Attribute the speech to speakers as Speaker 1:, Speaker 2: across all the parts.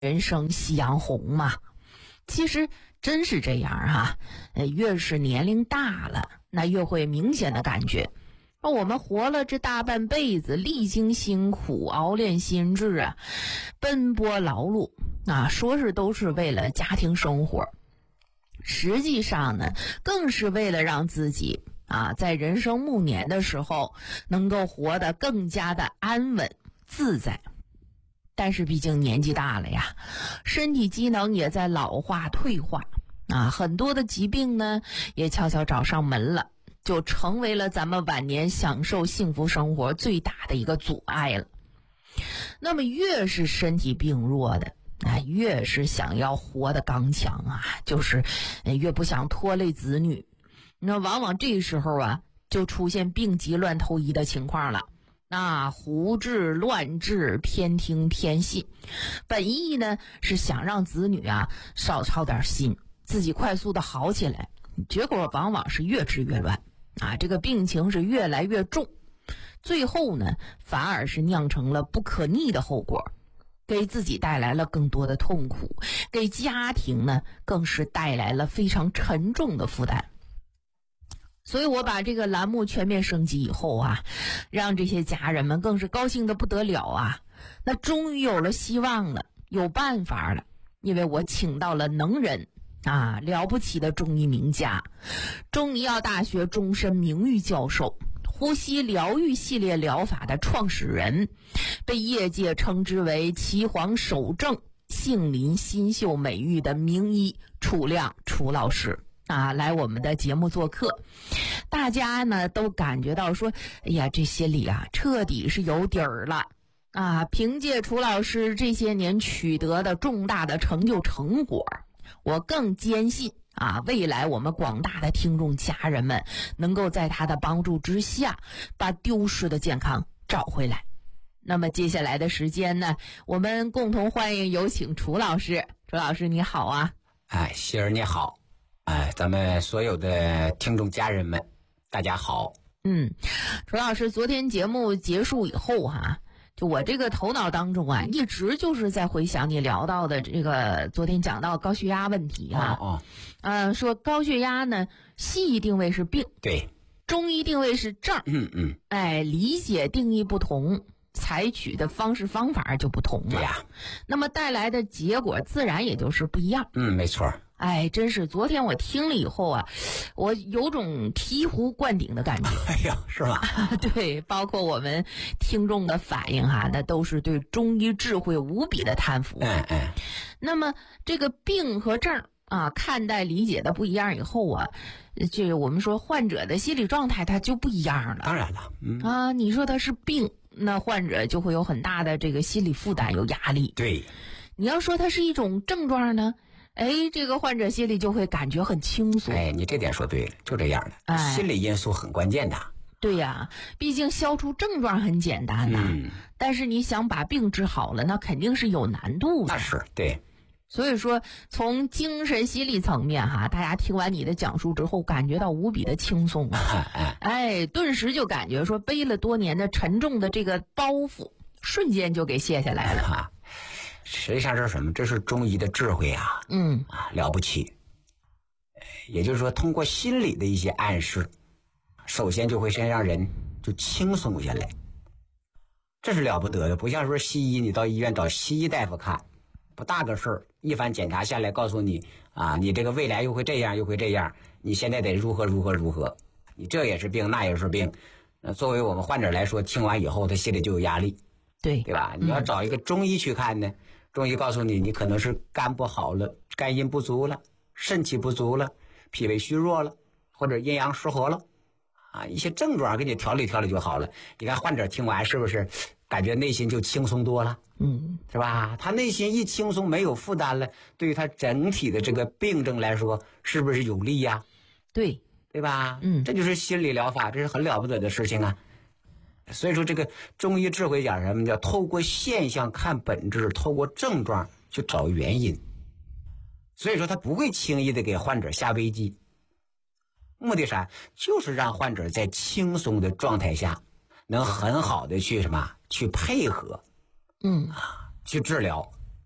Speaker 1: 人生夕阳红嘛。其实真是这样啊，越是年龄大了，那越会明显的感觉，我们活了这大半辈子，历经辛苦，熬炼心智啊，奔波劳碌啊，说是都是为了家庭生活，实际上呢，更是为了让自己在人生暮年的时候能够活得更加的安稳自在。但是毕竟年纪大了呀，身体机能也在老化退化很多的疾病呢也悄悄找上门了，就成为了咱们晚年享受幸福生活最大的一个阻碍了。那么越是身体病弱的越是想要活得刚强就是越不想拖累子女，那往往这时候就出现病急乱投医的情况了。胡治乱治，偏听偏信，本意呢是想让子女少操点心，自己快速的好起来，结果往往是越治越乱这个病情是越来越重，最后呢反而是酿成了不可逆的后果，给自己带来了更多的痛苦，给家庭呢更是带来了非常沉重的负担。所以我把这个栏目全面升级以后让这些家人们更是高兴得不得了那终于有了希望了，有办法了，因为我请到了能人了不起的中医名家，中医药大学终身名誉教授，呼吸疗愈系列疗法的创始人，被业界称之为岐黄首正杏林新秀美誉的名医楚亮楚老师来我们的节目做客。大家呢都感觉到说，哎呀，这心里彻底是有底儿了凭借楚老师这些年取得的重大的成就成果，我更坚信未来我们广大的听众家人们能够在他的帮助之下把丢失的健康找回来。那么接下来的时间呢，我们共同欢迎有请楚老师。楚老师你好
Speaker 2: 希儿你好，咱们所有的听众家人们大家好。
Speaker 1: 楚老师，昨天节目结束以后就我这个头脑当中一直就是在回想你聊到的这个昨天讲到高血压问题说高血压呢，西医定位是病，
Speaker 2: 对，
Speaker 1: 中医定位是症，理解定义不同，采取的方式方法就不同了，
Speaker 2: 对呀，
Speaker 1: 那么带来的结果自然也就是不一样。
Speaker 2: 没错。
Speaker 1: 真是昨天我听了以后我有种醍醐灌顶的感觉。
Speaker 2: 是吗？
Speaker 1: 对，包括我们听众的反应那都是对中医智慧无比的叹服。那么这个病和症看待理解的不一样以后这我们说患者的心理状态它就不一样了。
Speaker 2: 当然了，
Speaker 1: 你说他是病，那患者就会有很大的这个心理负担，有压力。
Speaker 2: 对，
Speaker 1: 你要说它是一种症状呢，这个患者心里就会感觉很轻松。
Speaker 2: 你这点说对了，就这样的，心理因素很关键的。
Speaker 1: 对呀，毕竟消除症状很简单但是你想把病治好了，那肯定是有难度的。
Speaker 2: 那是对。
Speaker 1: 所以说从精神心理层面大家听完你的讲述之后感觉到无比的轻松顿时就感觉说背了多年的沉重的这个包袱瞬间就给卸下来了
Speaker 2: 实际上这是什么？这是中医的智慧了不起。也就是说通过心理的一些暗示，首先就会先让人就轻松下来，这是了不得的。不像说西医，你到医院找西医大夫看不大个事儿，一番检查下来告诉你你这个未来又会这样又会这样，你现在得如何如何如何，你这也是病那也是病。作为我们患者来说，听完以后他心里就有压力，对吧？你要找一个中医去看呢，中医告诉你你可能是肝不好了，肝阴不足了，肾气不足了，脾胃虚弱了，或者阴阳失和了一些症状给你调理调理就好了。你看患者听完是不是感觉内心就轻松多了？是吧？他内心一轻松，没有负担了，对于他整体的这个病症来说是不是有利呀？对吧？这就是心理疗法，这是很了不得的事情所以说这个中医智慧讲什么，叫透过现象看本质，透过症状去找原因。所以说他不会轻易的给患者下危机，目的啥？就是让患者在轻松的状态下能很好的去去配合去治疗，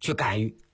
Speaker 2: 去干预，